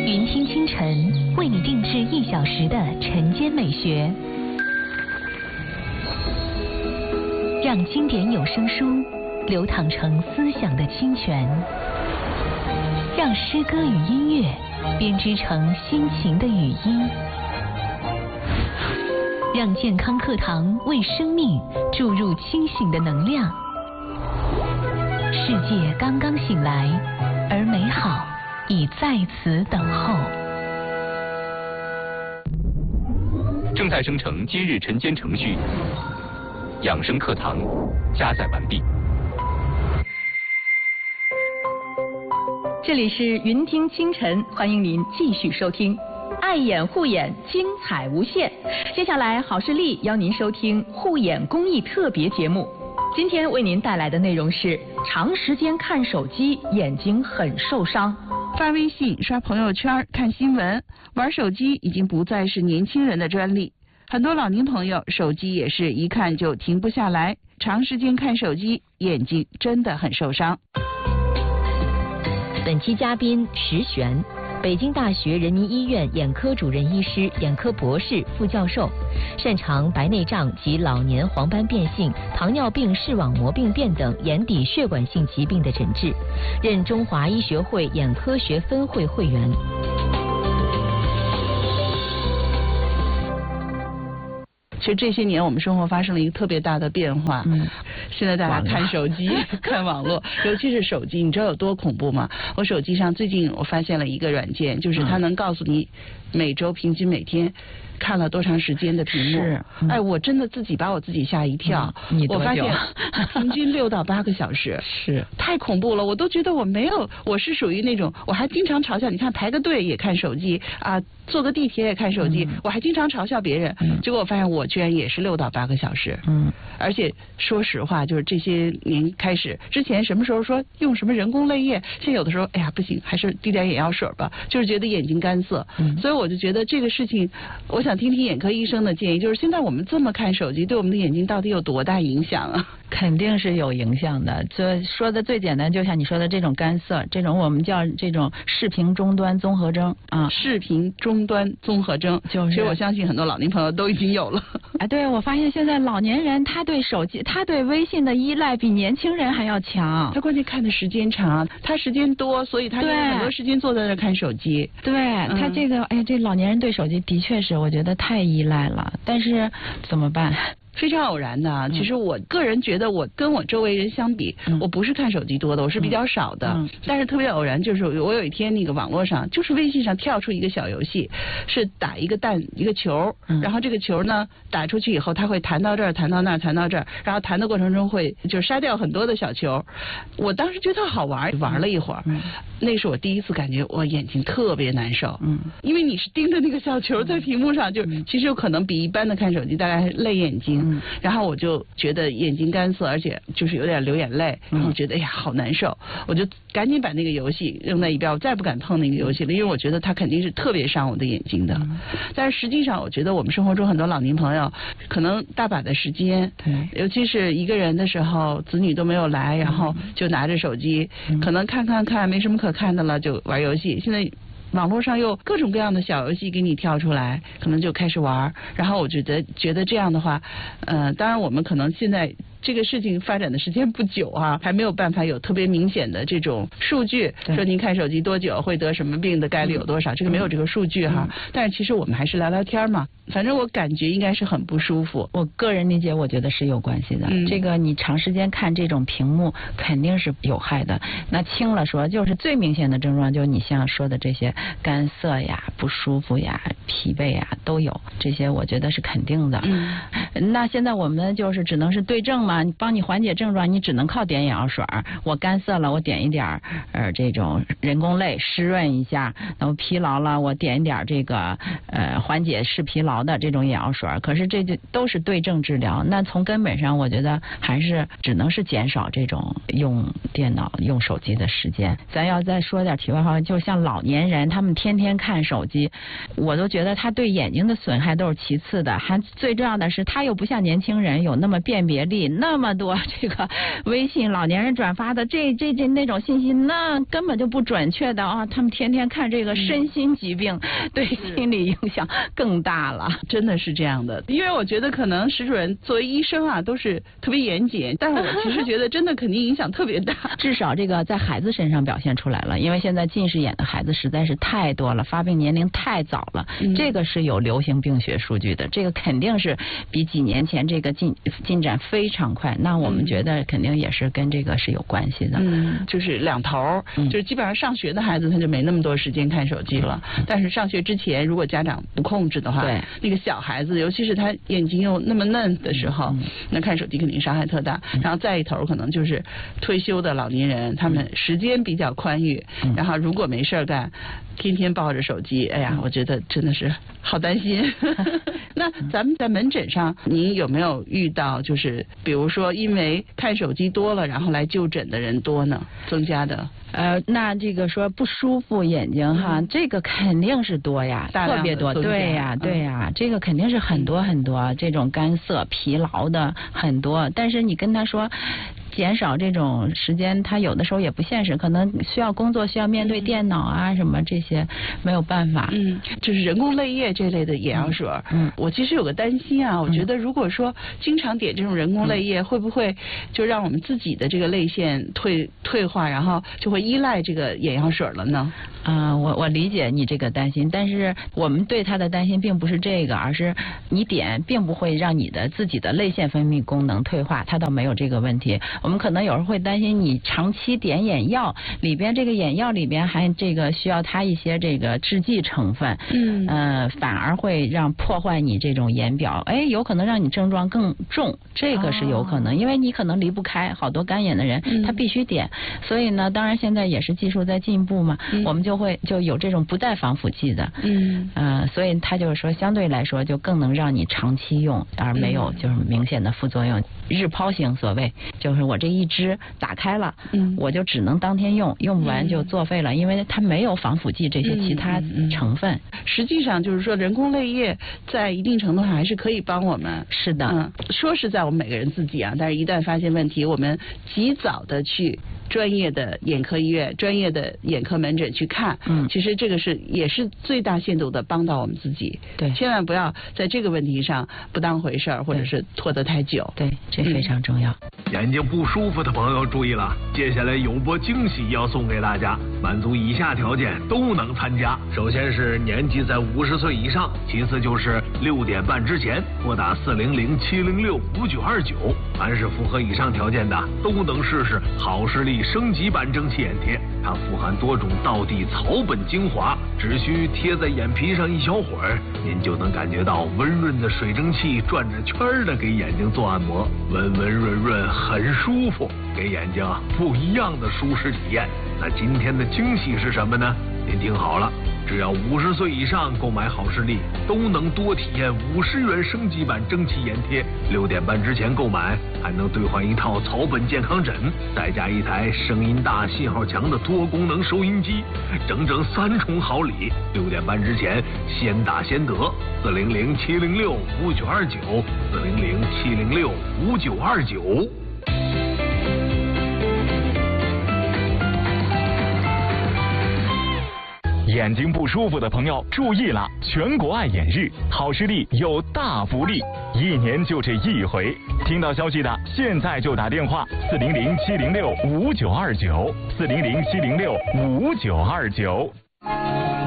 云听清晨为你定制1小时的晨间美学，让经典有声书流淌成思想的清泉，让诗歌与音乐编织成心情的语音，让健康课堂为生命注入清醒的能量。世界刚刚醒来，而美好已在此等候。 正在生成今日晨间程序，养生课堂加载完毕。 这里是云听清晨，欢迎您继续收听。爱眼护眼，精彩无限。接下来，好视力邀您收听护眼公益特别节目。今天为您带来的内容是：长时间看手机，眼睛很受伤。 发微信、刷朋友圈、看新闻、玩手机已经不再是年轻人的专利。很多老年朋友手机也是一看就停不下来，长时间看手机，眼睛真的很受伤。 本期嘉宾石璇，北京大学人民医院眼科主任医师、眼科博士、副教授，擅长白内障及老年黄斑变性、糖尿病视网膜病变等眼底血管性疾病的诊治，任中华医学会眼科学分会会员。 其实这些年我们生活发生了一个特别大的变化，现在大家看手机看网络，尤其是手机，你知道有多恐怖吗？我手机上最近我发现了一个软件，就是它能告诉你每周平均每天看了多长时间的屏幕。 是， 哎，我真的自己把我自己吓一跳。我发现平均6到8个小时， 是太恐怖了。我都觉得我没有，我是属于那种，我还经常嘲笑，你看排个队也看手机啊，坐个地铁也看手机，我还经常嘲笑别人。结果我发现我居然也是6到8个小时。而且说实话，就是这些年开始，之前什么时候说用什么人工泪液，现在有的时候哎呀不行，还是滴点眼药水吧，就是觉得眼睛干涩。所以我就觉得这个事情，我想听听眼科医生的建议，就是现在我们这么看手机，对我们的眼睛到底有多大影响啊？ 肯定是有影响的。这说的最简单，就像你说的这种干涩，这种我们叫这种视频终端综合征啊。 视频终端综合征， 就是。 其实我相信很多老年朋友都已经有了。 哎，对，我发现现在老年人他对手机、他对微信的依赖比年轻人还要强。 他关键看的时间长，他时间多，所以他有很多时间坐在那看手机。 对，他这个，哎，这老年人对手机的确是，我觉得太依赖了。但是怎么办？ 非常偶然的，其实我个人觉得，我跟我周围人相比，我不是看手机多的，我是比较少的。但是特别偶然，就是我有一天那个网络上，就是微信上跳出一个小游戏，是打一个球，然后这个球呢打出去以后，它会弹到这儿，弹到那儿，弹到这儿，然后弹的过程中会就杀掉很多的小球。我当时觉得好玩，玩了一会儿，那是我第一次感觉我眼睛特别难受。因为你是盯着那个小球在屏幕上，就其实有可能比一般的看手机大概累眼睛。然后我就觉得眼睛干涩，而且就是有点流眼泪，然后觉得哎呀好难受，我就赶紧把那个游戏扔在一边，我再不敢碰那个游戏了，因为我觉得它肯定是特别伤我的眼睛的。但是实际上我觉得我们生活中很多老年朋友可能大把的时间，尤其是一个人的时候，子女都没有来，然后就拿着手机，可能看没什么可看的了，就玩游戏。现在网络上有各种各样的小游戏给你跳出来，可能就开始玩。然后我觉得这样的话，当然我们可能现在这个事情发展的时间不久啊，还没有办法有特别明显的这种数据，说您看手机多久会得什么病的概率有多少，这个没有这个数据哈。但是其实我们还是聊聊天嘛，反正我感觉应该是很不舒服。 我个人理解，我觉得是有关系的。这个你长时间看这种屏幕肯定是有害的。那轻了说，就是最明显的症状，就是你像说的这些干涩呀、不舒服呀、疲惫呀都有，这些我觉得是肯定的。那现在我们就是只能是对症嘛，帮你缓解症状，你只能靠点眼药水。我干涩了，我点一点这种人工泪湿润一下；那我疲劳了，我点一点这个缓解视疲劳的这种眼药水。可是这就都是对症治疗。那从根本上，我觉得还是只能是减少这种用电脑、用手机的时间。咱要再说点题外话，就像老年人，他们天天看手机，我都觉得他对眼睛的损害都是其次的，还最重要的是他又不像年轻人有那么辨别力， 那么多这个微信老年人转发的这那种信息，那根本就不准确的啊！他们天天看这个身心疾病，对心理影响更大了， 真的是这样的。因为我觉得可能石主任作为医生啊，都是特别严谨，但是我其实觉得真的肯定影响特别大。 至少这个在孩子身上表现出来了，因为现在近视眼的孩子实在是太多了，发病年龄太早了，这个是有流行病学数据的，这个肯定是比几年前这个进展非常快。那我们觉得肯定也是跟这个是有关系的。 就是两头，就是基本上上学的孩子他就没那么多时间看手机了，但是上学之前如果家长不控制的话，对那个小孩子，尤其是他眼睛又那么嫩的时候，那看手机肯定伤害特大。然后再一头可能就是退休的老年人，他们时间比较宽裕，然后如果没事干，天天抱着手机，哎呀，我觉得真的是好担心。那咱们在门诊上，您有没有遇到就是比如说因为看手机多了，然后来就诊的人多呢？增加的？ 那这个说不舒服眼睛哈，这个肯定是多呀，特别多，对呀，对呀，这个肯定是很多很多，这种干涩、疲劳的很多。但是你跟他说减少这种时间，他有的时候也不现实，可能需要工作，需要面对电脑啊什么这些，没有办法。 就是人工泪液这类的眼药水。我其实有个担心啊，我觉得如果说经常点这种人工泪液，会不会就让我们自己的这个泪腺退化，然后就会依赖这个眼药水了呢？ 我理解你这个担心，但是我们对他的担心并不是这个，而是你点并不会让你的自己的泪腺分泌功能退化，它倒没有这个问题。我们可能有时候会担心你长期点眼药，里边这个眼药里边还这个需要它一些这个制剂成分，反而会让破坏你这种眼表，有可能让你症状更重，这个是有可能，因为你可能离不开，好多干眼的人他必须点，所以呢，当然现在也是技术在进步嘛，我们就有这种不带防腐剂的，所以他就是说相对来说就更能让你长期用，而没有就是明显的副作用。日抛型所谓就是我这一支打开了，我就只能当天用，用不完就作废了，因为它没有防腐剂这些其他成分。 实际上就是说人工泪液在一定程度上还是可以帮我们。 是的， 说是在我们每个人自己啊，但是一旦发现问题，我们及早的去专业的眼科医院、专业的眼科门诊去看，其实这个也是最大限度的帮到我们自己。 对， 千万不要在这个问题上不当回事儿，或者是拖得太久。 对，这非常重要。 眼睛不舒服的朋友注意了，接下来有波惊喜要送给大家，满足以下条件都能参加。首先是年纪在50岁以上，其次就是6点半之前拨打400-706-5929，凡是符合以上条件的都能试试好视力升级版蒸汽眼贴。它富含多种道地草本精华，只需贴在眼皮上一小会儿，您就能感觉到温润的水蒸气转着圈的给眼睛做按摩，温温润润很舒服，给眼睛不一样的舒适体验。那今天的惊喜是什么呢？您听好了，只要50岁以上购买好视力，都能多体验50元升级版蒸汽眼贴。6点半之前购买，还能兑换一套草本健康枕，再加一台声音大、信号强的多功能收音机，整整3重好礼。6点半之前先打先得，400-706-5929，400-706-5929。 眼睛不舒服的朋友注意了，全国爱眼日，好视力有大福利，1年就这一回。听到消息的现在就打电话，400-706-5929，400-706-5929。